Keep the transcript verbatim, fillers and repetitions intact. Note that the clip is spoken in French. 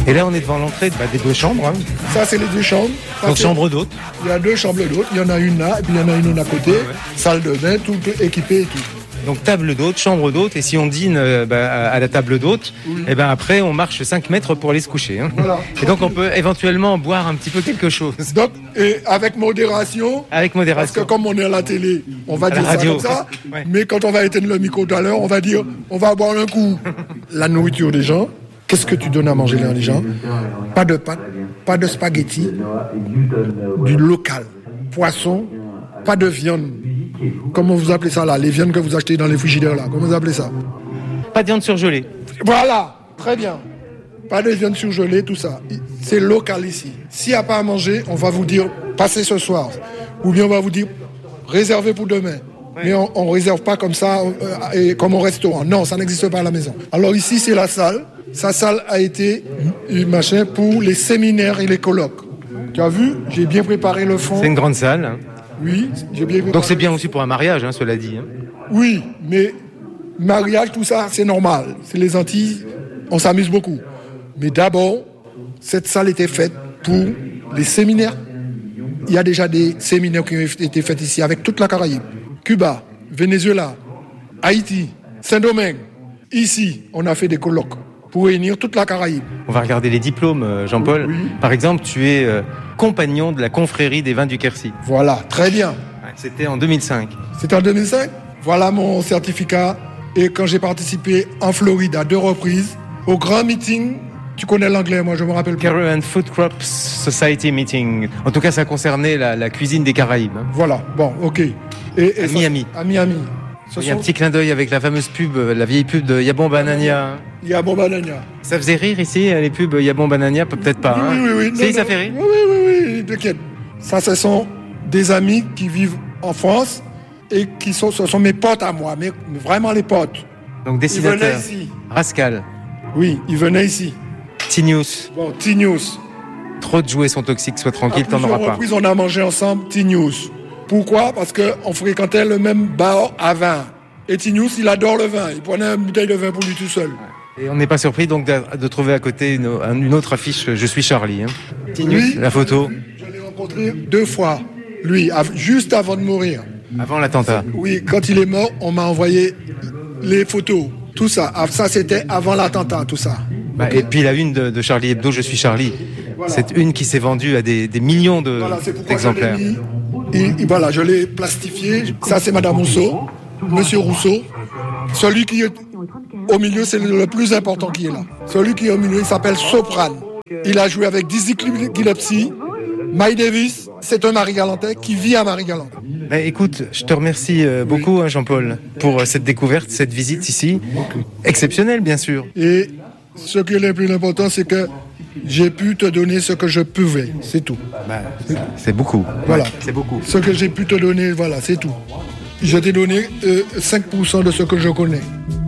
Et là, on est devant l'entrée bah, des deux chambres. Hein. Ça, c'est les deux chambres. Ça, Donc, c'est... chambre d'hôte. Il y a deux chambres d'hôte. Il y en a une là, et puis il y en a une à côté. Ouais. Salle de bain, tout équipé et tout. Donc, table d'hôte, chambre d'hôte. Et si on dîne euh, bah, à la table d'hôte, oui. et ben après, on marche cinq mètres pour aller se coucher. Hein. Voilà. Et donc, on peut éventuellement boire un petit peu quelque chose. Donc, et avec modération. Avec modération. Parce que comme on est à la télé, on va à dire ça comme ça. Ouais. Mais quand on va éteindre le micro tout à l'heure, on va dire, on va boire un coup. La nourriture des gens. Qu'est-ce que tu donnes à manger là, les gens? Pas de pâtes, pas de spaghettis, du local, poisson, pas de viande. Comment vous appelez ça là? Les viandes que vous achetez dans les frigidaires là, comment vous appelez ça? Pas de viande surgelée. Voilà, très bien. Pas de viande surgelée, tout ça. C'est local ici. S'il n'y a pas à manger, on va vous dire, passez ce soir. Ou bien on va vous dire, réservez pour demain. Ouais. Mais on ne réserve pas comme ça, euh, et comme au restaurant. Non, ça n'existe pas à la maison. Alors ici, c'est la salle. Sa salle a été machin pour les séminaires et les colloques. Tu as vu? J'ai bien préparé le fond. C'est une grande salle. Hein. Oui, j'ai bien préparé. Donc c'est bien aussi pour un mariage, hein, cela dit. Hein. Oui, mais mariage, tout ça, c'est normal. C'est les Antilles, on s'amuse beaucoup. Mais d'abord, cette salle était faite pour les séminaires. Il y a déjà des séminaires qui ont été faits ici avec toute la Caraïbe. Cuba, Venezuela, Haïti, Saint-Domingue. Ici, on a fait des colloques pour réunir toute la Caraïbe. On va regarder les diplômes, Jean-Paul. Oui. Par exemple, tu es euh, compagnon de la confrérie des vins du Quercy. Voilà, très bien. C'était en deux mille cinq. C'était en deux mille cinq. Voilà mon certificat. Et quand j'ai participé en Floride à deux reprises, au grand meeting, tu connais l'anglais, moi je me rappelle pas. Caribbean Food Crops Society Meeting. En tout cas, ça concernait la, la cuisine des Caraïbes. Hein. Voilà, bon, ok. Et, et à ça, Miami. À Miami. Il y a un petit clin d'œil avec la fameuse pub, la vieille pub de Yabon Banania. Yabon Banania. Ça faisait rire ici, les pubs Yabon Banania, peut-être pas. Oui, hein. oui, oui. Si, non, ça non. fait rire. Oui, oui, oui, oui, t'inquiète. Ça, ce sont des amis qui vivent en France et qui sont, ce sont mes potes à moi, mais vraiment les potes. Donc dessinateur. Ils venaient ici. Rascal. Oui, ils venaient ici. T-News. Bon, T-News. Trop de jouets sont toxiques, sois tranquille, t'en auras pas. On a mangé ensemble T-News. Pourquoi? Parce qu'on fréquentait le même bar à vin. Et T-News, il adore le vin. Il prenait une bouteille de vin pour lui tout seul. Et on n'est pas surpris donc de, de trouver à côté une, une autre affiche « Je suis Charlie ». Hein. T-News, lui, la photo. Je l'ai rencontré deux fois, lui, juste avant de mourir. Avant l'attentat. Oui, quand il est mort, on m'a envoyé les photos. Tout ça. Ça, c'était avant l'attentat, tout ça. Bah, okay. Et puis la une de, de Charlie Hebdo, Je suis Charlie. Voilà. C'est une qui s'est vendue à des, des millions de, voilà, d'exemplaires. Je et, et voilà, je l'ai plastifié. Ça, c'est Madame Rousseau, Monsieur Rousseau. Celui qui est au milieu, c'est le plus important qui est là. Celui qui est au milieu, il s'appelle Soprane. Il a joué avec Dizzy Gillespie, Miles Davis. C'est un Marie-Galantais qui vit à Marie-Galante. Bah, écoute, je te remercie euh, beaucoup, oui. hein, Jean-Paul, pour euh, cette découverte, cette visite ici. Exceptionnelle, bien sûr. Et ce qui est le plus important, c'est que j'ai pu te donner ce que je pouvais. C'est tout. Bah, c'est, c'est beaucoup. Voilà. Ouais, c'est beaucoup. Ce que j'ai pu te donner, voilà, c'est tout. Je t'ai donné euh, cinq pour cent de ce que je connais.